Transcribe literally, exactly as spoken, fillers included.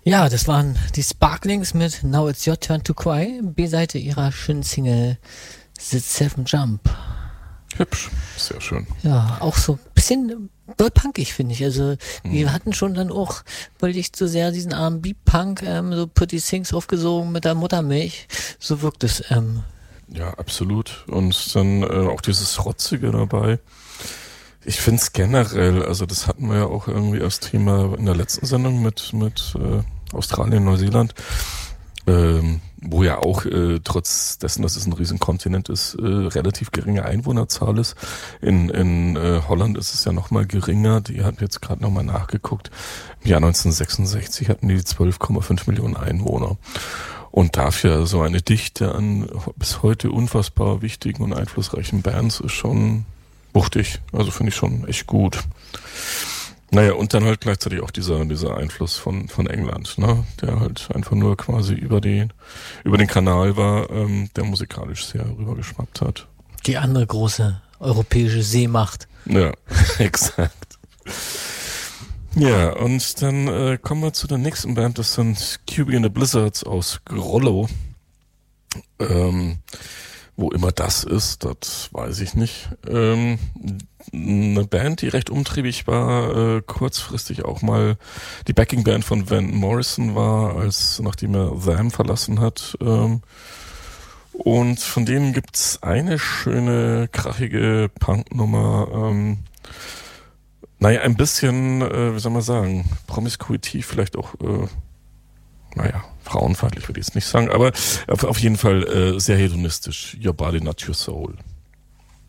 Ja, das waren die Sparklings mit Now It's Your Turn to Cry, B-Seite ihrer schönen Single The Seven Jump. Hübsch, sehr schön. Ja, auch so ein bisschen doll punkig, finde ich. Also wir hatten schon dann auch, weil ich so sehr diesen R and B-Punk, ähm, so Pretty Things aufgesogen mit der Muttermilch. So wirkt es. Ähm. Ja, absolut. Und dann äh, auch dieses Rotzige dabei. Ich finde es generell, also das hatten wir ja auch irgendwie als Thema in der letzten Sendung mit mit äh, Australien, Neuseeland, ähm, wo ja auch äh, trotz dessen, dass es ein Riesenkontinent ist, äh, relativ geringe Einwohnerzahl ist. In in äh, Holland ist es ja noch mal geringer. Die hatten jetzt gerade noch mal nachgeguckt. Im Jahr neunzehnhundertsechsundsechzig hatten die zwölf Komma fünf Millionen Einwohner. Und dafür so eine Dichte an bis heute unfassbar wichtigen und einflussreichen Bands ist schon wuchtig. Also finde ich schon echt gut. Naja, und dann halt gleichzeitig auch dieser dieser Einfluss von von England, ne, der halt einfach nur quasi über den über den Kanal war, ähm, der musikalisch sehr rübergeschwappt hat. Die andere große europäische Seemacht. Ja, exakt. Ja, und dann äh, kommen wir zu der nächsten Band, das sind Q B and the Blizzards aus Grollo. Ähm, wo immer das ist, das weiß ich nicht. Ähm, eine Band, die recht umtriebig war, äh, kurzfristig auch mal die Backingband von Van Morrison war, als nachdem er Them verlassen hat. Ähm, und von denen gibt's eine schöne, krachige Punknummer, ähm, naja, ein bisschen, äh, wie soll man sagen, promiskuitiv, vielleicht auch, äh, naja, frauenfeindlich würde ich jetzt nicht sagen, aber auf, auf jeden Fall äh, sehr hedonistisch. Your Body, Not Your Soul.